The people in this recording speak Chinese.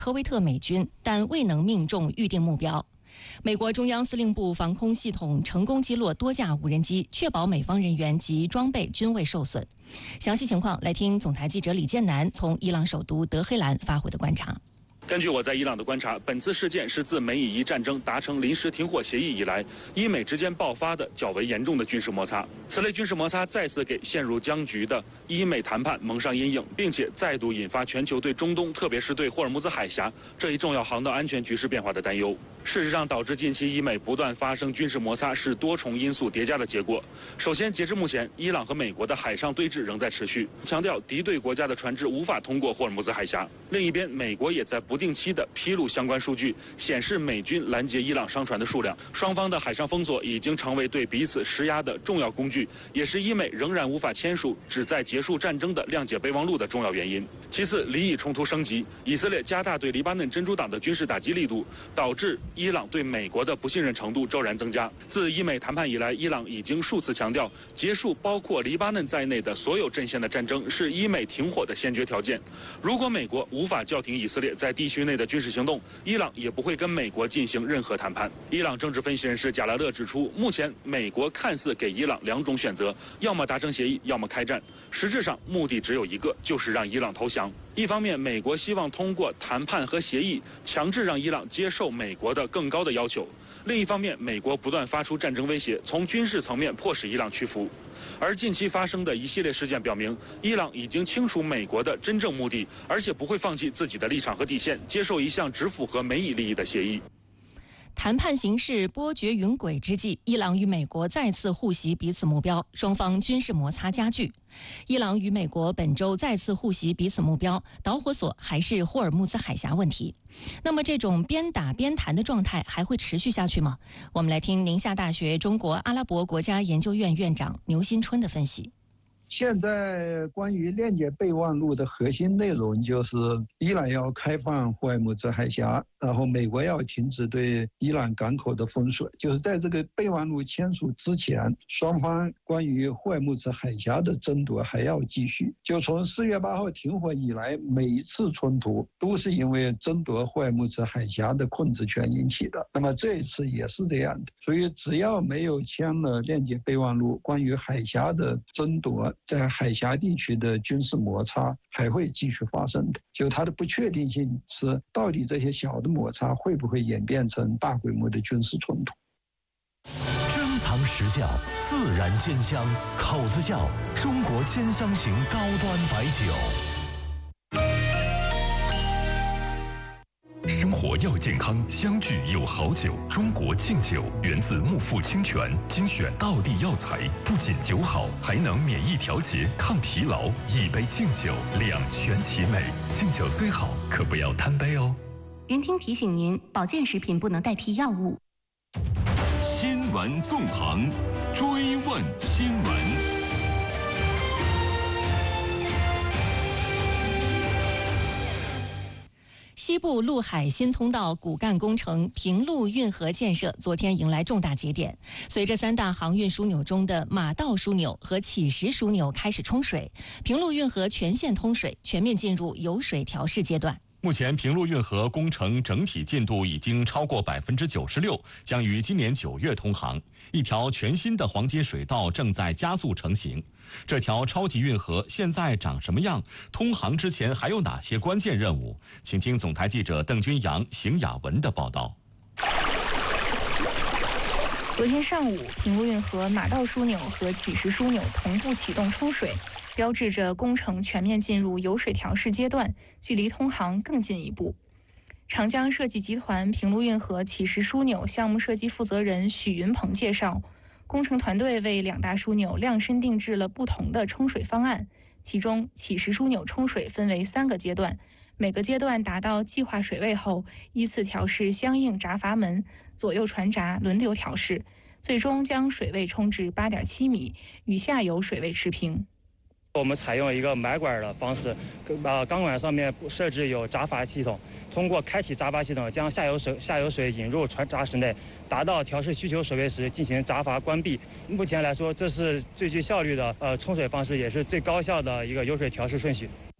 科威特美军，但未能命中预定目标。美国中央司令部防空系统成功击落多架无人机，确保美方人员及装备均未受损。详细情况来听总台记者李建南从伊朗首都德黑兰发回的观察。 根据我在伊朗的观察，本次事件是自美以伊战争达成临时停火协议以来，伊美之间爆发的较为严重的军事摩擦。此类军事摩擦再次给陷入僵局的伊美谈判蒙上阴影，并且再度引发全球对中东，特别是对霍尔木兹海峡这一重要航道安全局势变化的担忧。事实上，导致近期伊美不断发生军事摩擦是多重因素叠加的结果。首先，截至目前，伊朗和美国的海上对峙仍在持续，强调敌对国家的船只无法通过霍尔木兹海峡。另一边，美国也在不定期的披露相关数据，显示美军拦截伊朗商船的数量。双方的海上封锁已经成为对彼此施压的重要工具，也是伊美仍然无法签署旨在结束战争的谅解备忘录的重要原因。其次，黎以冲突升级，以色列加大对黎巴嫩真主党的军事打击力度，导致伊朗对美国的不信任程度骤然增加。自伊美谈判以来，伊朗已经数次强调，结束包括黎巴嫩在内的所有阵线的战争是伊美停火的先决条件。如果美国无法叫停以色列在地区内的军事行动，伊朗也不会跟美国进行任何谈判。伊朗政治分析人士贾拉勒指出，目前美国看似给伊朗两种选择，要么达成协议，要么开战，实质上目的只有一个，就是让伊朗投降。一方面，美国希望通过谈判和协议强制让伊朗接受美国的更高的要求；另一方面，美国不断发出战争威胁，从军事层面迫使伊朗屈服。而近期发生的一系列事件表明，伊朗已经清楚美国的真正目的，而且不会放弃自己的立场和底线，接受一项只符合美以利益的协议。 谈判形势波谲云诡之际，伊朗与美国再次互袭彼此目标，双方军事摩擦加剧。伊朗与美国本周再次互袭彼此目标，导火索还是霍尔木兹海峡问题。那么这种边打边谈的状态还会持续下去吗？我们来听宁夏大学中国阿拉伯国家研究院院长牛新春的分析。 现在关于谅解备忘录的核心内容就是伊朗要开放霍尔木兹海峡，然后美国要停止对伊朗港口的封锁。就是在这个备忘录签署之前，双方关于霍尔木兹海峡的争夺还要继续。就从4月8号停火以来，每一次冲突都是因为争夺霍尔木兹海峡的控制权引起的。那么这一次也是这样的。所以只要没有签了谅解备忘录，关于海峡的争夺，在海峡地区的军事摩擦还会继续发生的。就它的不确定性是，到底这些小的摩擦会不会演变成大规模的军事冲突。 珍藏实窖，自然鲜香，口子窖，中国兼香型高端白酒。生活要健康，相聚有好酒。中国敬酒源自木富清泉，精选道地药材，不仅酒好，还能免疫调节、抗疲劳。一杯敬酒，两全其美。敬酒虽好，可不要贪杯哦。 云听提醒您，保健食品不能代替药物。 新闻纵横，追问新闻。 西部陆海新通道骨干工程平陆运河建设昨天迎来重大节点，随着3大航运枢纽中的马道枢纽和乞石枢纽开始冲水，平陆运河全线通水，全面进入油水调试阶段。 目前平陆运河工程整体进度已经超过96%，将于今年9月通航。一条全新的黄金水道正在加速成型。这条超级运河现在长什么样？通航之前还有哪些关键任务？请听总台记者邓君阳、邢雅文的报道。 昨天上午，平陆运河马道枢纽和乞石枢纽同步启动冲水，标志着工程全面进入油水调试阶段，距离通航更进一步。长江设计集团平陆运河乞石枢纽项目设计负责人许云鹏介绍，工程团队为2大枢纽量身定制了不同的冲水方案，其中乞石枢纽冲水分为3个阶段，每个阶段达到计划水位后，依次调试相应闸阀门，左右船闸轮流调试，最终将水位冲至8.7米，与下游水位持平。 我们采用一个埋管的方式，钢管上面设置有闸阀系统，通过开启闸阀系统，将下游水引入船闸室内，达到调试需求水位时进行闸阀关闭。目前来说，这是最具效率的冲水方式，也是最高效的一个油水调试顺序。